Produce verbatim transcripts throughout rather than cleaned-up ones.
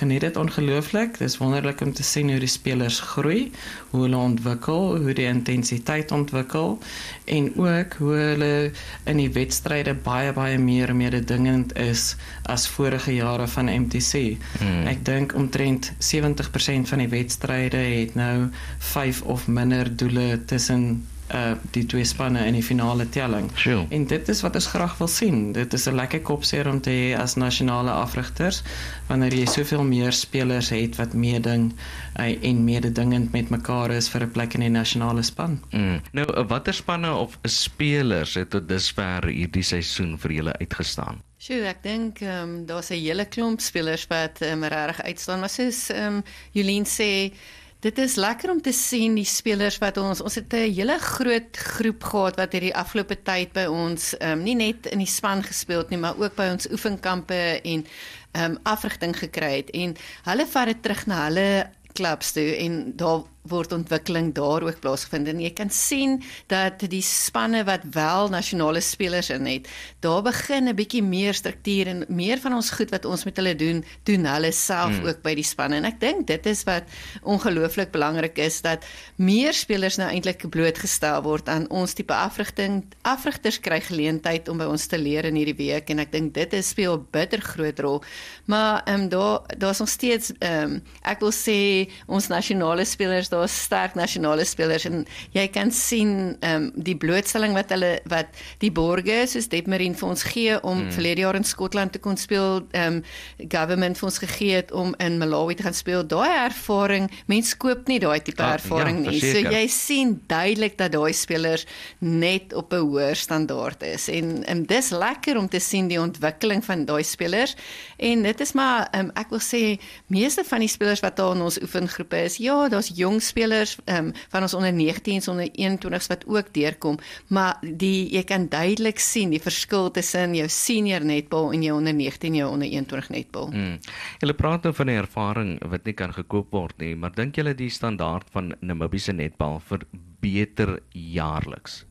geniet dit ongelooflik. Dit is wonderlik om te sien hoe die spelers groei, hoe hulle ontwikkel, hoe die intensiteit ontwikkel en ook hoe hulle in die wedstryde baie baie meer mededingend is as vorige jare van M T C. Hmm. Ek dink omtrent sewentig persent van die wedstryde het nou vyf of minder doele tussen Uh, die twee spanne in die finale telling. Sure. En dit is wat ons graag wil sien. Dit is 'n lekker kopseer om te hê as nasionale afrigters, wanneer jy soveel meer spelers het wat meeding uh, en mededingend met mekaar is vir 'n plek in die nasionale span. Mm. Nou, watter spanne of spelers het tot dusver hierdie seisoen vir julle uitgestaan? Sjoe, ek dink um, daar's 'n hele klomp spelers wat um, regtig uitstaan, maar soos um, Jolien sê, dit is lekker om te sien die spelers wat ons, ons het 'n hele groot groep gehad wat hierdie afgelope tyd by ons, um, nie net in die span gespeel het nie, maar ook by ons oefenkampe en um, afrigting gekry het. En hulle vat dit terug na hulle clubs toe en daar word ontwikkeling daar ook plaasgevind. En jy kan sien dat die spanne wat wel nasionale spelers in het, daar begin 'n bietjie meer struktuur en meer van ons goed wat ons met hulle doen, doen hulle self hmm. ook by die spanne. En ek dink dit is wat ongelooflik belangrik is, dat meer spelers nou eintlik blootgestel word aan ons tipe afrigting. Afrigters kry geleentheid om by ons te leer in hierdie week en ek dink dit is speel 'n bitter groot rol. Maar um, daar daar's nog steeds, um, ek wil sê, ons nasionale spelers, daar's sterk nasionale spelers en jy kan sien um, die blootstelling wat hulle, wat die borge soos Detmarine vir ons gee om mm. verlede jaar in Skotland te kon speel, um, government vir ons gegee het om in Malawi te gaan speel. Daai ervaring, mens koop nie daai tipe ah, ervaring ja, nie. So jy sien duidelik dat daai spelers net op 'n hoër standaard is en um, dis lekker om te sien die ontwikkeling van daai spelers en dit is maar, um, ek wil sê, meeste van die spelers wat daar in ons oefengroepe is, ja, daar's jong spelers um, van ons onder negentiens, onder eenentwintigs wat ook deurkom, maar die, jy kan duidelik sien die verskil tussen jou senior netbal en jou onder negentien, jou onder eenentwintig netbal. Hmm. Julle praat nou van die ervaring wat nie kan gekoop word nie, maar dink julle die standaard van Namibiese netbal verbeter jaarliks?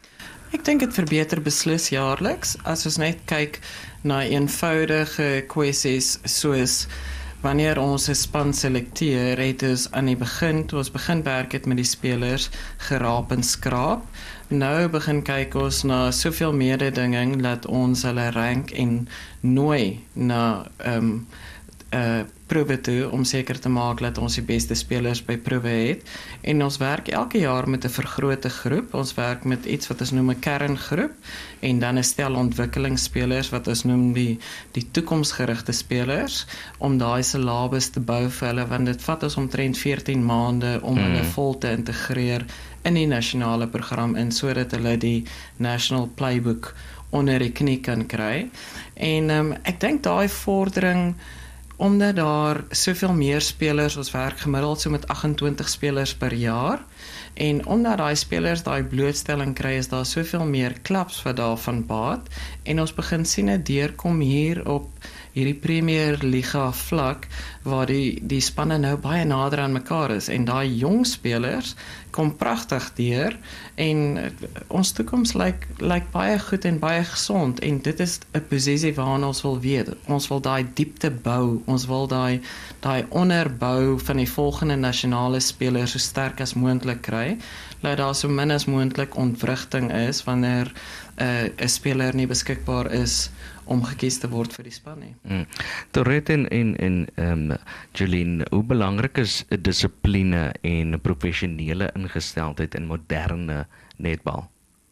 Ek dink dit verbeter beslis jaarliks, as ons net kyk na eenvoudige kwessies soos wanneer ons 'n span selekteer, het ons aan die begin, toe ons begin werk het met die spelers, geraap en skraap. Nou begin kyk ons na soveel mededinging, dat ons hulle rank en nooi na um, uh, proewe toe, om seker te maak dat ons die beste spelers by proewe het. En ons werk elke jaar met 'n vergrote groep. Ons werk met iets wat ons noem 'n kerngroep, en dan 'n stel ontwikkelingsspelers, wat ons noem die, die toekomsgerigte spelers, om daai syllabus te bou vir hulle, want dit vat ons omtrent veertien maande om mm. hulle vol te integreer in die nasionale program, en sodat hulle die National Playbook onder die knie kan kry. En um, ek dink daai vordering, omdat daar soveel meer spelers, ons werk gemiddeld so met agt-en-twintig spelers per jaar, en omdat daai spelers daai blootstelling kry, is daar soveel meer klubs wat daarvan baat, en ons begin sien dit deurkom hier op hierdie Premier Liga vlak, waar die, die spanne nou baie nader aan mekaar is, en daai jong spelers kom pragtig deur, en ons toekoms lyk, lyk baie goed en baie gesond, en dit is 'n posisie waarna ons wil weet. Ons wil daai diepte bou, ons wil daai, daai onderbou van die volgende nasionale spelers so sterk as moontlik kry, dat daar so min as moontlik ontwrigting is, wanneer 'n uh, 'n speler nie beskikbaar is om gekies te word vir die span nie. Mm. Dorette en, en, en um, Jolien, hoe belangrik is dissipline en professionele ingesteldheid in moderne netbal?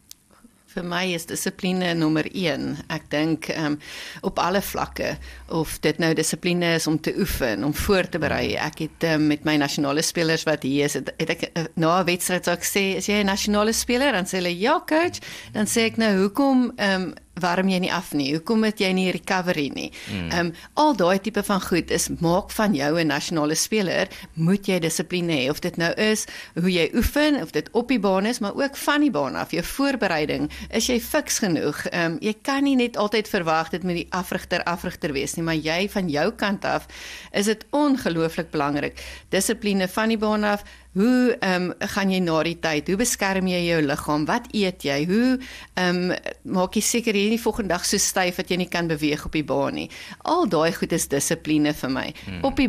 Vir my is dissipline nommer een. Ek dink um, op alle vlakke, of dit nou dissipline is om te oefen, om voor te berei. Ek het um, met my nasionale spelers wat hier is, het, het ek uh, na 'n wedstryd sou ek sê, is jy 'n nasionale speler? Dan sê hulle, ja coach. Dan sê ek nou, hoekom um, warm jy nie af nie? Hoekom het jy nie recovery nie? Mm. Um, al daai tipe van goed is, maak van jou 'n nasionale speler, moet jy dissipline hê, of dit nou is hoe jy oefen, of dit op die baan is, maar ook van die baan af, jou voorbereiding, is jy fiks genoeg? Um, jy kan nie net altyd verwag dit met die afrigter afrigter wees nie, maar jy van jou kant af, is dit ongelooflik belangrik. Dissipline van die baan af, hoe um, gaan jy na die tyd? Hoe beskerm jy jou liggaam? Wat eet jy? Hoe um, maak jy seker jy nie volgende dag so styf dat jy nie kan beweeg op die baan nie? Al daai goed is dissipline vir my. Hmm. Op die